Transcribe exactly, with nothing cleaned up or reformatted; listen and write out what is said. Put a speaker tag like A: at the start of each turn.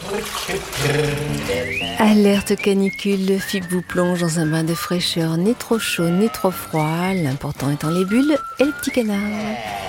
A: Alerte canicule, le F I B vous plonge dans un bain de fraîcheur, ni trop chaud ni trop froid. L'important étant les bulles et le petit canard.